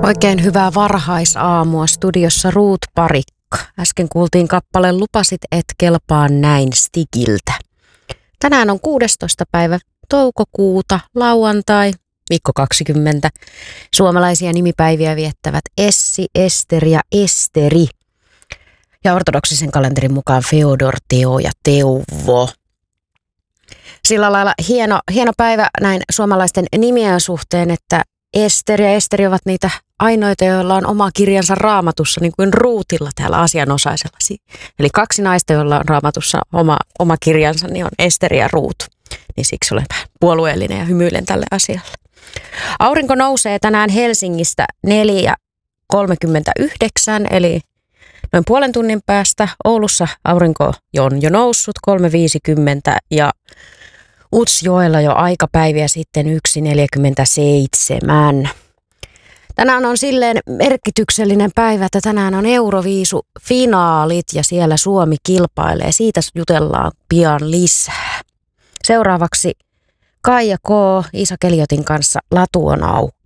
Oikein hyvää varhaisaamua, studiossa Ruut Parikka. Äsken kuultiin kappale Lupasit et kelpaa näin Stigiltä. Tänään on 16. päivä toukokuuta, lauantai, viikko 20. Suomalaisia nimipäiviä viettävät Essi, Ester ja Esteri. Ja ortodoksisen kalenterin mukaan Feodor, Teo ja Teuvo. Sillä lailla hieno päivä näin suomalaisten nimien suhteen, että Ester ja Esteri ovat niitä ainoita, joilla on oma kirjansa Raamatussa, niin kuin Ruutilla täällä asianosaisella. Eli kaksi naista, joilla on Raamatussa oma kirjansa, niin on Esteri ja Ruut. Niin siksi olen vähän puolueellinen ja hymyilen tälle asialle. Aurinko nousee tänään Helsingistä 4.39, eli noin puolen tunnin päästä. Oulussa aurinko on jo noussut 3.50 ja Utsjoella jo aikapäiviä sitten 1.47. Tänään on silleen merkityksellinen päivä, että tänään on Euroviisu-finaalit ja siellä Suomi kilpailee. Siitä jutellaan pian lisää. Seuraavaksi Kaija K. Iisa Keliotin kanssa Latu on auki.